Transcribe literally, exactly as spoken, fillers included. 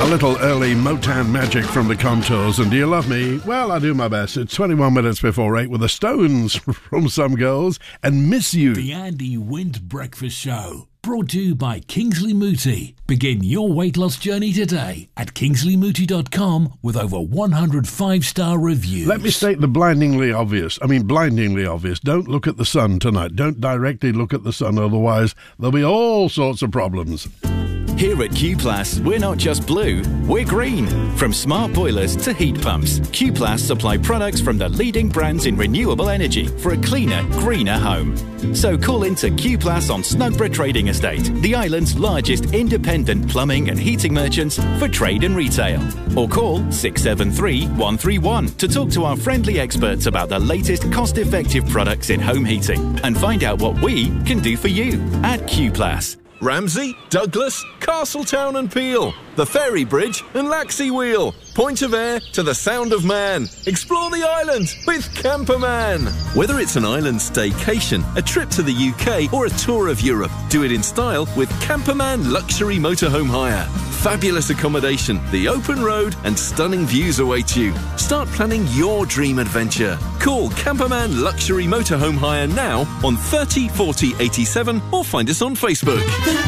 little early Motown magic from the Contours, and do you love me? Well, I do my best. It's twenty-one minutes before eight with the Stones from Some Girls and Miss You. The Andy Wint Breakfast Show, brought to you by Kingsley Mooti. Begin your weight loss journey today at kingsley mooti dot com with over one hundred five-star reviews. Let me state the blindingly obvious. I mean, blindingly obvious. Don't look at the sun tonight. Don't directly look at the sun, otherwise there'll be all sorts of problems. Here at Q-Plus, we're not just blue, we're green. From smart boilers to heat pumps, Q-Plus supply products from the leading brands in renewable energy for a cleaner, greener home. So call into Q-Plus on Snugborough Trading Estate, the island's largest independent plumbing and heating merchants for trade and retail. Or call six seven three, one three one to talk to our friendly experts about the latest cost-effective products in home heating and find out what we can do for you at Q-Plus. Ramsey, Douglas, Castletown and Peel, the Ferry Bridge and Laxey Wheel, Point of Ayr to the Sound of Man. Explore the island with Camperman. Whether it's an island staycation, a trip to the U K or a tour of Europe, do it in style with Camperman Luxury Motorhome Hire. Fabulous accommodation, the open road and stunning views await you. Start planning your dream adventure. Call Camperman Luxury Motorhome Hire now on thirty forty eighty-seven or find us on Facebook.